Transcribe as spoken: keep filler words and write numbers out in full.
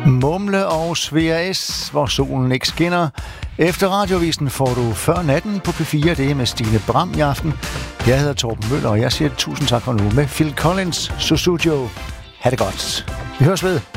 Mumle og Svea S, hvor solen ikke skinner. Efter radiovisen får du Før natten på P fire. Det er med Stine Bram i aften. Jeg hedder Torben Møller, og jeg siger tusind tak for nu med Phil Collins, Sussudio. Ha' det godt. Vi høres ved.